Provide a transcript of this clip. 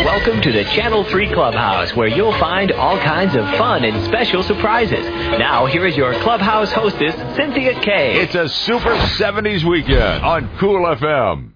Welcome to the Channel 3 Clubhouse, where you'll find all kinds of fun and special surprises. Now, here is your Clubhouse hostess, Cynthia Kay. It's a Super 70s weekend on Cool FM.